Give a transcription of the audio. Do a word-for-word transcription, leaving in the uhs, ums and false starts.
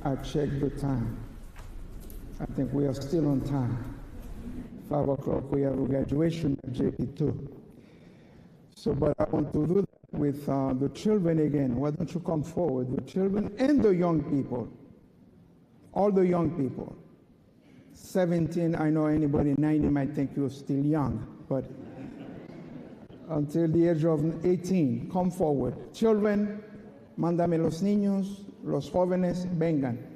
I checked the time. I think we are still on time. Five o'clock, we have a graduation at J P two. So, but I want to do that with uh, the children again. Why don't you come forward, the children and the young people, all the young people. seventeen, I know anybody ninety might think you're still young, but until the age of eighteen, come forward. Children, mándame los niños, los jóvenes, vengan.